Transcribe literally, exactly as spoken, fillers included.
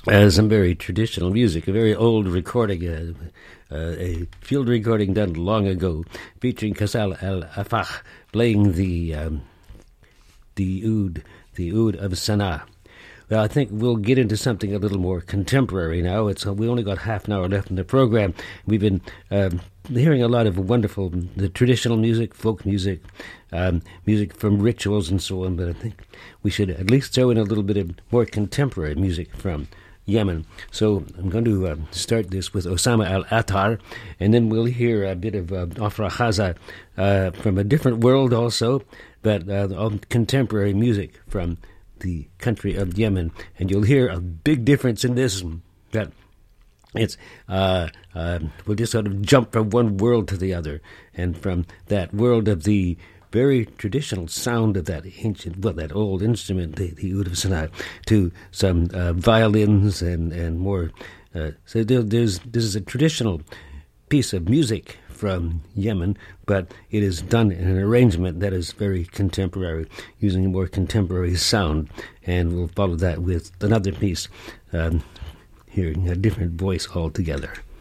uh, some very traditional music, a very old recording, uh, uh, a field recording done long ago, featuring Kassal Al-Afakh playing the um, the oud, the oud of Sanaa. Well, I think we'll get into something a little more contemporary now. It's uh, we only got half an hour left in the program. We've been um, hearing a lot of wonderful the traditional music, folk music, um, music from rituals and so on, but I think we should at least throw in a little bit of more contemporary music from Yemen. So I'm going to uh, start this with Osama Al-Attar, and then we'll hear a bit of uh, Afra Khaza uh, from a different world also, but uh, contemporary music from the country of Yemen. And you'll hear a big difference in this, that it's uh, uh, we'll just sort of jump from one world to the other, and from that world of the very traditional sound of that ancient, well, that old instrument, the, the oud of Sanaa, to some uh, violins and and more. Uh, so there, there's this is a traditional piece of music from Yemen, but it is done in an arrangement that is very contemporary, using a more contemporary sound. And we'll follow that with another piece, um, hearing a different voice altogether.